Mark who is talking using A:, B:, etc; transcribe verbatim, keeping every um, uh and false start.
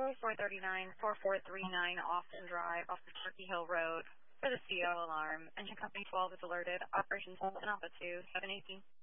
A: zero four three nine four four three nine Austin Drive off the Turkey Hill Road for the C O alarm. Engine Company twelve is alerted. Operations Alpha two, seven eighteen.